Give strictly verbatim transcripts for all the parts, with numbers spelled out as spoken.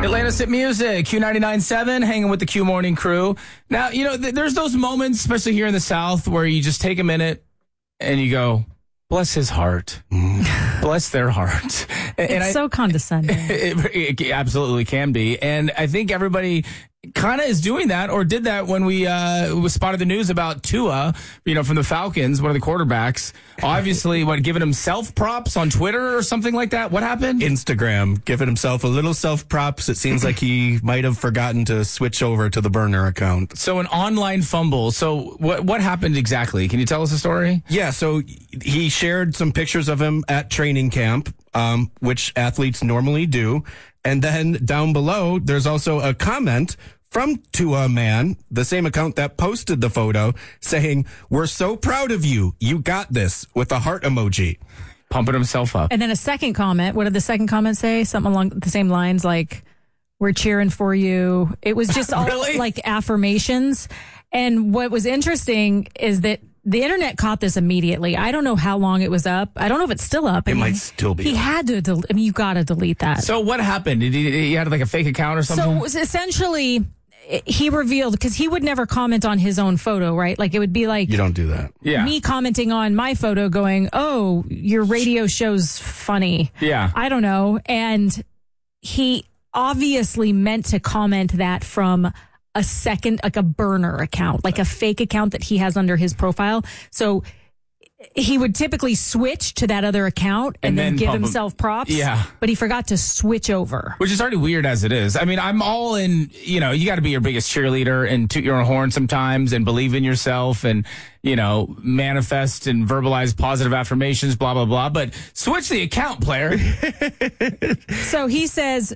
Atlantis Hit Music, Q ninety-nine point seven, hanging with the Q Morning crew. Now, you know, th- there's those moments, especially here in the South, where you just take a minute and you go, bless his heart. Bless their heart. And, it's and I, so condescending. It, it absolutely can be. And I think everybody kind of is doing that or did that when we uh, we spotted the news about Tua, you know, from the Falcons, one of the quarterbacks. Obviously, what, giving himself props on Twitter or something like that? What happened? Instagram, giving himself a little self-props. It seems like he might have forgotten to switch over to the burner account. So an online fumble. So what what happened exactly? Can you tell us the story? Yeah, so he shared some pictures of him at training camp, um, which athletes normally do. And then down below, there's also a comment from Tua Man, the same account that posted the photo, saying, "We're so proud of you. You got this," with a heart emoji. Pumping himself up. And then a second comment. What did the second comment say? Something along the same lines like, "We're cheering for you." It was just all Really? like affirmations. And what was interesting is that the internet caught this immediately. I don't know how long it was up. I don't know if it's still up. I It mean, might still be He up. had to, del- I mean, you got to delete that. So what happened? Did he, he had like a fake account or something? So it was essentially, he revealed, because he would never comment on his own photo, right? Like it would be like You don't do that. yeah. me commenting on my photo going, "Oh, your radio show's funny." Yeah. I don't know. And he obviously meant to comment that from a second, like a burner account, like a fake account that he has under his profile. So he would typically switch to that other account and, And then, then give pump him- himself props. Yeah. But he forgot to switch over. Which is already weird as it is. I mean, I'm all in, you know, you got to be your biggest cheerleader and toot your own horn sometimes and believe in yourself and, you know, manifest and verbalize positive affirmations, blah, blah, blah. But switch the account, player. So he says,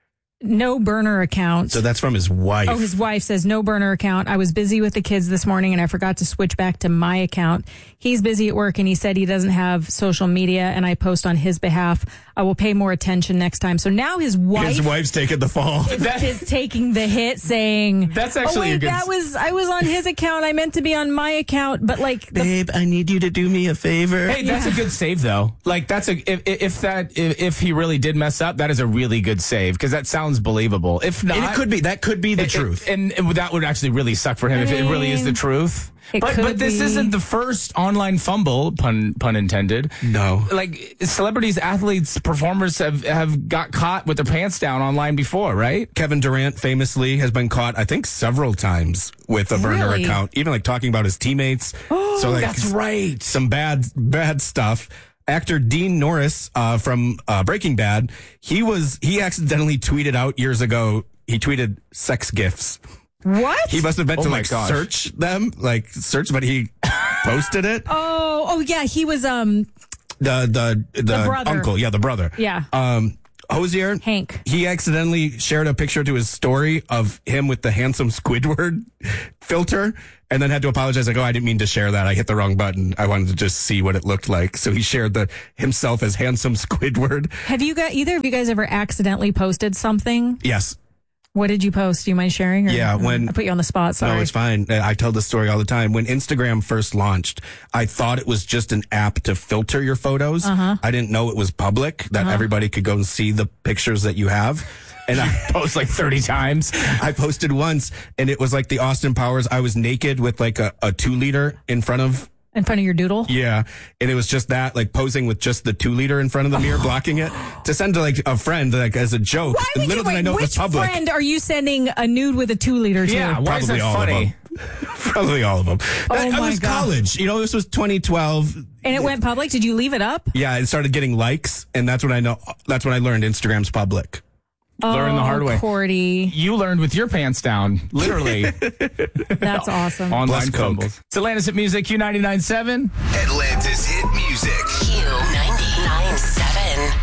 no burner account. So that's from his wife. Oh, his wife says, no burner account. I was busy with the kids this morning and I forgot to switch back to my account. He's busy at work and he said he doesn't have social media and I post on his behalf. I will pay more attention next time. So now his wife His wife's taking the fall. is, is taking the hit saying, That's oh, actually a wait, good- that was, I was on his account. I meant to be on my account. But like, the, Babe, I need you to do me a favor. Hey, that's a good save, though. Like, that's a, if, if that, if, if he really did mess up, that is a really good save because that sounds believable. If not, And it could be, that could be the it- truth. it- and, and that would actually really suck for him I if it really is the mean, truth. it But, could but this be. isn't the first online fumble, pun pun intended. No. Like celebrities, athletes, performers have, have got caught with their pants down online before, right? Kevin Durant famously has been caught, I think, several times with a burner Really? account, even like talking about his teammates. Oh, so like that's right. some bad bad stuff. Actor Dean Norris uh, from uh, Breaking Bad, he was he accidentally tweeted out years ago. He tweeted sex gifs. what? He must have meant Oh to my like gosh. search them, like search, but he posted it. oh, oh yeah. He was, um, The the the, The brother. uncle, yeah, the brother. Yeah. Um, Hosier, Hank. He accidentally shared a picture to his story of him with the handsome Squidward filter, and then had to apologize. Like, oh, I didn't mean to share that. I hit the wrong button. I wanted to just see what it looked like. So he shared the himself as handsome Squidward. Have you got, either of you guys ever accidentally posted something? Yes. What did you post? Do you mind sharing? Or, Yeah, when- I put you on the spot. Sorry. No, it's fine. I tell this story all the time. When Instagram first launched, I thought it was just an app to filter your photos. Uh-huh. I didn't know it was public, that everybody could go and see the pictures that you have. And I Post like thirty times. I posted once, and it was like the Austin Powers. I was naked with like a, a two liter in front of, In front of your doodle? yeah. And it was just that, like posing with just the two liter in front of the mirror, blocking it to send to like a friend, like as a joke. Why would Little you, did I wait, know it was which public. friend are you sending a nude with a two liter to? Yeah, why is Probably that all funny? of them. Probably all of them. Oh I, I my was God. college. You know, this was twenty twelve. And it went public? Did you leave it up? Yeah, it started getting likes, and that's when I know. That's when I learned Instagram's public. Learn the Oh, hard way. Cordy. You learned with your pants down, literally. That's awesome. Online Bless Coke. fumbles. It's Atlantis Hit Music, Q ninety-nine point seven. Atlantis Hit Music. Q ninety-nine point seven.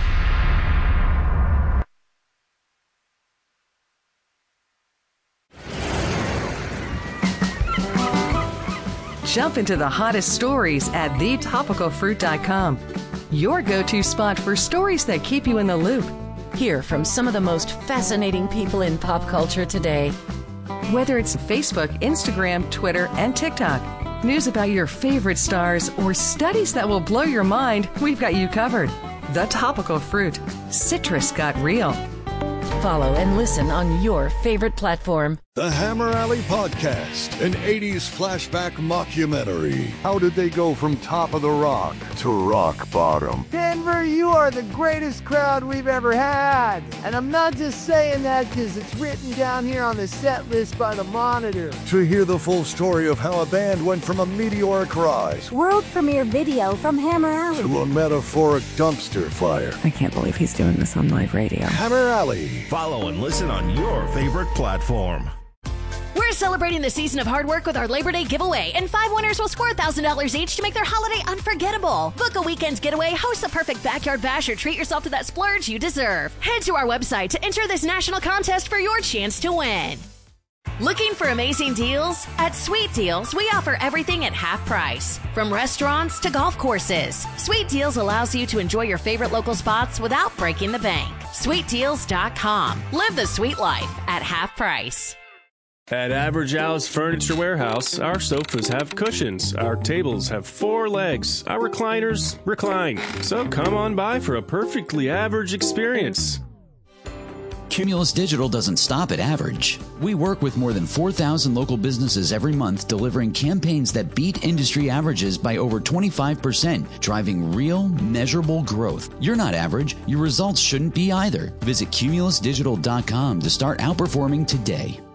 Jump into the hottest stories at the topical fruit dot com. Your go-to spot for stories that keep you in the loop. Hear from some of the most fascinating people in pop culture today. Whether it's Facebook, Instagram, Twitter, and TikTok, news about your favorite stars, or studies that will blow your mind, we've got you covered. The Topical Fruit. Citrus got real. Follow and listen on your favorite platform. The Hammer Alley Podcast, an eighties flashback mockumentary. How did they go from top of the rock to rock bottom? Denver, you are the greatest crowd we've ever had. And I'm not just saying that because it's written down here on the set list by the Monitor. To hear the full story of how a band went from a meteoric rise, world premiere video from Hammer Alley, to a metaphoric dumpster fire. I can't believe he's doing this on live radio. Hammer Alley. Follow and listen on your favorite platform. We're celebrating the season of hard work with our Labor Day giveaway, and five winners will score one thousand dollars each to make their holiday unforgettable. Book a weekend's getaway, host the perfect backyard bash, or treat yourself to that splurge you deserve. Head to our website to enter this national contest for your chance to win. Looking for amazing deals? At Sweet Deals, we offer everything at half price. From restaurants to golf courses, Sweet Deals allows you to enjoy your favorite local spots without breaking the bank. sweet deals dot com. Live the sweet life at half price. At Average Al's Furniture Warehouse, our sofas have cushions, our tables have four legs, our recliners recline. So come on by for a perfectly average experience. Cumulus Digital doesn't stop at average. We work with more than four thousand local businesses every month, delivering campaigns that beat industry averages by over twenty-five percent, driving real, measurable growth. You're not average. Your results shouldn't be either. Visit cumulus digital dot com to start outperforming today.